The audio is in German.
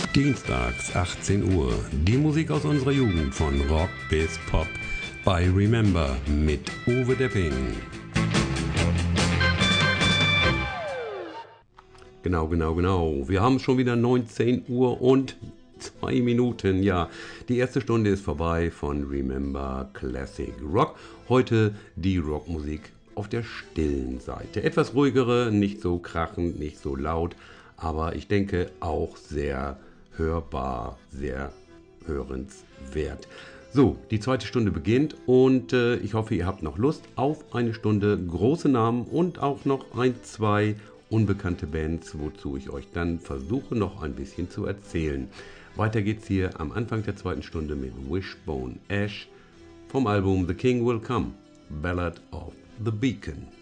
Dienstags 18 Uhr. Die Musik aus unserer Jugend von Rock bis Pop bei Remember mit Uwe Depping. Genau. Wir haben schon wieder 19 Uhr und 2 Minuten. Ja, die erste Stunde ist vorbei von Remember Classic Rock. Heute die Rockmusik auf der stillen Seite. Etwas ruhigere, nicht so krachend, nicht so laut, aber ich denke auch sehr hörbar, sehr hörenswert. So, die zweite Stunde beginnt und ich hoffe, ihr habt noch Lust auf eine Stunde große Namen und auch noch ein, zwei unbekannte Bands, wozu ich euch dann versuche, noch ein bisschen zu erzählen. Weiter geht's hier am Anfang der zweiten Stunde mit Wishbone Ash vom Album The King Will Come, Ballad of the Beacon.